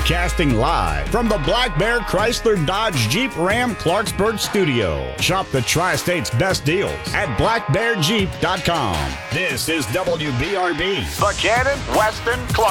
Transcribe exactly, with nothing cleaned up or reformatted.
Broadcasting live from the Black Bear Chrysler Dodge Jeep Ram Clarksburg studio. Shop the Tri-State's best deals at black bear jeep dot com. This is W B R B, Buchanan, Weston, Clarksburg.